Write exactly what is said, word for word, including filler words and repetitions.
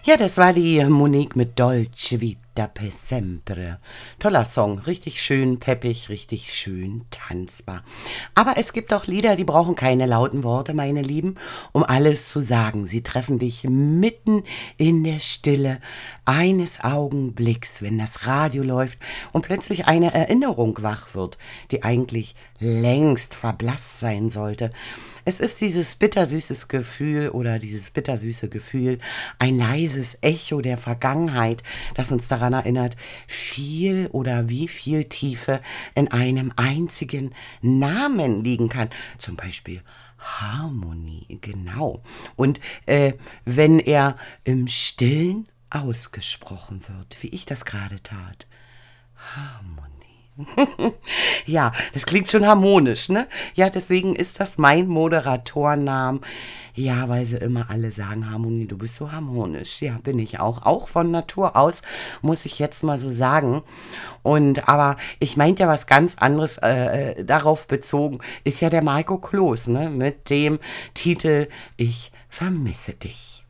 Ja, das war die Monique mit Dolce Vita per Sempre. Toller Song, richtig schön peppig, richtig schön tanzbar. Aber es gibt auch Lieder, die brauchen keine lauten Worte, meine Lieben, um alles zu sagen. Sie treffen dich mitten in der Stille eines Augenblicks, wenn das Radio läuft und plötzlich eine Erinnerung wach wird, die eigentlich längst verblasst sein sollte. Es ist dieses bittersüßes Gefühl oder dieses bittersüße Gefühl, ein leises Echo der Vergangenheit, das uns daran erinnert, viel oder wie viel Tiefe in einem einzigen Namen liegen kann. Zum Beispiel Harmonie, genau. Und äh, wenn er im Stillen ausgesprochen wird, wie ich das gerade tat. Harmonie. Ja, das klingt schon harmonisch, ne? Ja, deswegen ist das mein Moderatorname. Ja, weil sie immer alle sagen, Harmonie, du bist so harmonisch. Ja, bin ich auch. Auch von Natur aus, muss ich jetzt mal so sagen. Und aber ich meinte ja was ganz anderes äh, äh, darauf bezogen, ist ja der Marco Kloß, ne? Mit dem Titel Ich vermisse dich.